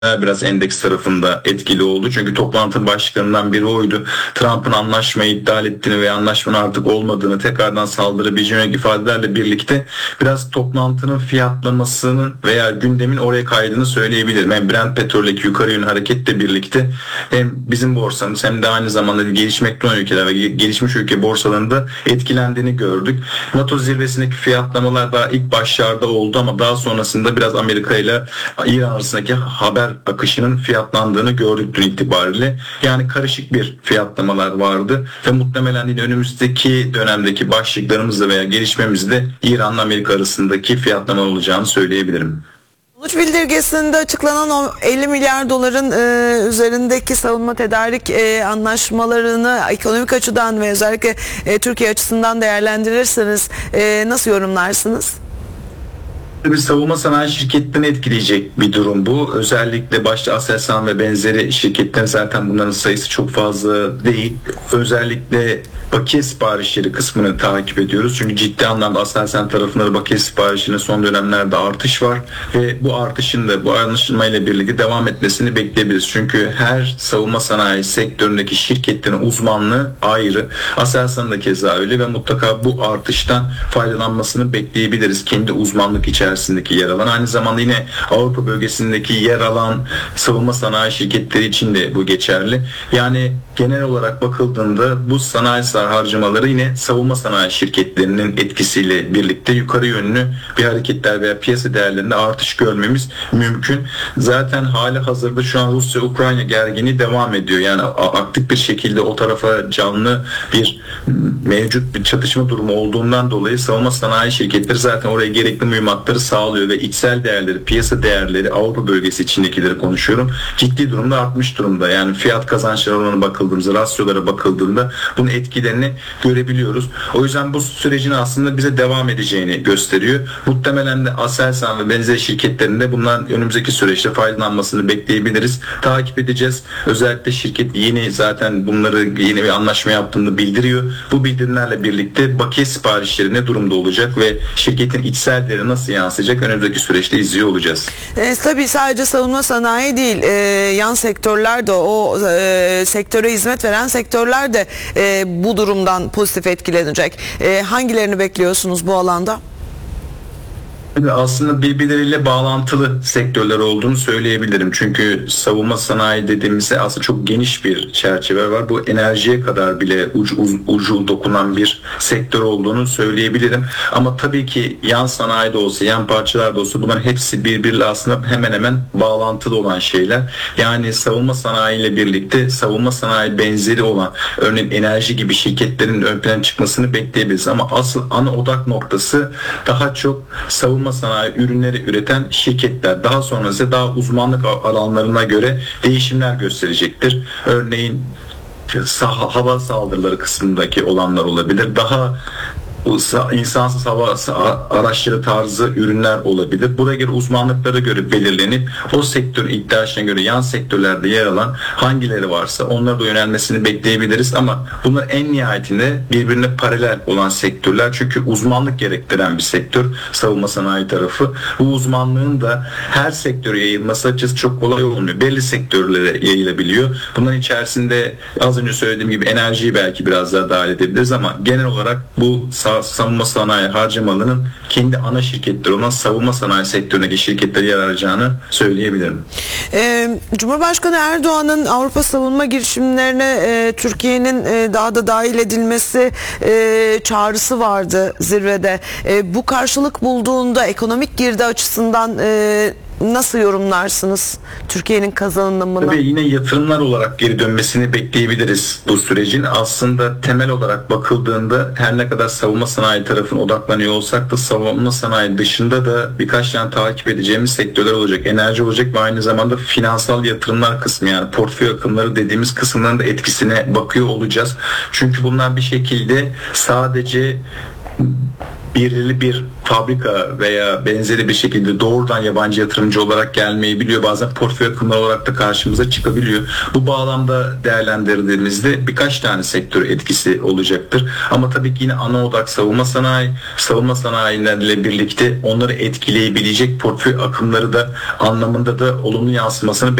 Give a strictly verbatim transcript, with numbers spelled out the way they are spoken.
biraz endeks tarafında etkili oldu. Çünkü toplantı başlıklarından biri oydu. Trump'ın anlaşmayı iptal ettiğini ve anlaşmanın artık olmadığını, tekrardan saldırabileceğini ifadelerle birlikte biraz toplantının fiyatlamasının veya gündemin oraya kaydığını söyleyebilirim. Hem Brent petroldeki yukarı yönlü hareketle birlikte hem bizim borsamız hem de aynı zamanda gelişmekte olan ülkeler ve gelişmiş ülke borsalarında etkilendiğini gördük. NATO zirvesindeki fiyatlamalar daha ilk başlarda oldu ama daha sonrasında biraz Amerika ile İran arasındaki haber akışının fiyatlandığını gördük dün itibariyle. Yani karışık bir fiyatlamalar vardı ve muhtemelen yine önümüzdeki dönemdeki başlıklarımızda veya gelişmemizde İran'la Amerika arasındaki fiyatlama olacağını söyleyebilirim. Sonuç bildirgesinde açıklanan o elli milyar doların e, üzerindeki savunma tedarik e, anlaşmalarını ekonomik açıdan ve özellikle e, Türkiye açısından değerlendirirseniz e, nasıl yorumlarsınız? Bir savunma sanayi şirketlerini etkileyecek bir durum bu. Özellikle başta Aselsan ve benzeri şirketlerin zaten bunların sayısı çok fazla değil. Özellikle bakiye siparişleri kısmını takip ediyoruz. Çünkü ciddi anlamda Aselsan tarafında da bakiye siparişinin son dönemlerde artış var. Ve bu artışın da bu anlaşılmayla birlikte devam etmesini bekleyebiliriz. Çünkü her savunma sanayi sektöründeki şirketlerin uzmanlığı ayrı. Aselsan'ın da keza öyle ve mutlaka bu artıştan faydalanmasını bekleyebiliriz. Kendi uzmanlık içerisindeki yer alan. Aynı zamanda yine Avrupa bölgesindeki yer alan savunma sanayi şirketleri için de bu geçerli. Yani genel olarak bakıldığında bu sanayi harcamaları yine savunma sanayi şirketlerinin etkisiyle birlikte yukarı yönlü bir hareketler veya piyasa değerlerinde artış görmemiz mümkün. Zaten hali hazırda şu an Rusya-Ukrayna gerginliği devam ediyor. Yani aktif bir şekilde o tarafa canlı bir mevcut bir çatışma durumu olduğundan dolayı savunma sanayi şirketleri zaten oraya gerekli mühimmatları sağlıyor ve içsel değerleri, piyasa değerleri, Avrupa bölgesi içindekileri konuşuyorum. Ciddi durumda artmış durumda. Yani fiyat kazançları oranına bakıldığımızda, rasyolara bakıldığında bunun etkilerini görebiliyoruz. O yüzden bu sürecin aslında bize devam edeceğini gösteriyor. Muhtemelen de Aselsan ve benzeri şirketlerinde bundan önümüzdeki süreçte faydalanmasını bekleyebiliriz. Takip edeceğiz. Özellikle şirket yeni zaten bunları yeni bir anlaşma yaptığını bildiriyor. Bu bildirimlerle birlikte bakiye siparişleri ne durumda olacak ve şirketin içsel değeri nasıl yansıyacak önümüzdeki süreçte izliyor olacağız. E, tabii sadece savunma sanayi değil, e, yan sektörler de o e, sektöre hizmet veren sektörler de e, bu durumdan pozitif etkilenecek. E, hangilerini bekliyorsunuz bu alanda? Aslında birbirleriyle bağlantılı sektörler olduğunu söyleyebilirim. Çünkü savunma sanayi dediğimizde aslında çok geniş bir çerçeve var. Bu enerjiye kadar bile ucu, ucu dokunan bir sektör olduğunu söyleyebilirim. Ama tabii ki yan sanayi de olsa, yan parçalar da olsa bunların hepsi birbiriyle aslında hemen hemen bağlantılı olan şeyler. Yani savunma sanayi ile birlikte savunma sanayi benzeri olan örneğin enerji gibi şirketlerin ön plana çıkmasını bekleyebiliriz. Ama asıl ana odak noktası daha çok savunma sanayi ürünleri üreten şirketler. Daha sonrası daha uzmanlık alanlarına göre değişimler gösterecektir. Örneğin hava saldırıları kısmındaki olanlar olabilir. Daha insansız hava araçları tarzı ürünler olabilir. Buraya göre uzmanlıklara göre belirlenip o sektörün ihtiyaçlarına göre yan sektörlerde yer alan hangileri varsa onlara da yönelmesini bekleyebiliriz ama bunlar en nihayetinde birbirine paralel olan sektörler. Çünkü uzmanlık gerektiren bir sektör savunma sanayi tarafı. Bu uzmanlığın da her sektöre yayılması açıkçası çok kolay olmuyor. Belli sektörlere yayılabiliyor. Bunların içerisinde az önce söylediğim gibi enerjiyi belki biraz daha dahil edebiliriz ama genel olarak bu savunma sanayi harcamalarının kendi ana şirketleri olan savunma sanayi sektöründeki şirketlere yer alacağını söyleyebilirim. Ee, Cumhurbaşkanı Erdoğan'ın Avrupa savunma girişimlerine e, Türkiye'nin e, daha da dahil edilmesi e, çağrısı vardı zirvede. E, bu karşılık bulduğunda ekonomik girdi açısından e, nasıl yorumlarsınız Türkiye'nin kazanımını? Tabii yine yatırımlar olarak geri dönmesini bekleyebiliriz bu sürecin. Aslında temel olarak bakıldığında her ne kadar savunma sanayi tarafına odaklanıyor olsak da savunma sanayi dışında da birkaç tane takip edeceğimiz sektörler olacak. Enerji olacak ve aynı zamanda finansal yatırımlar kısmı yani portföy akımları dediğimiz kısımların da etkisine bakıyor olacağız. Çünkü bunlar bir şekilde sadece belirli bir fabrika veya benzeri bir şekilde doğrudan yabancı yatırımcı olarak gelmeyi biliyor. Bazen portföy akımları olarak da karşımıza çıkabiliyor. Bu bağlamda değerlendirdiğimizde birkaç tane sektör etkisi olacaktır. Ama tabii ki yine ana odak savunma sanayi, savunma sanayilerle birlikte onları etkileyebilecek portföy akımları da anlamında da olumlu yansımasını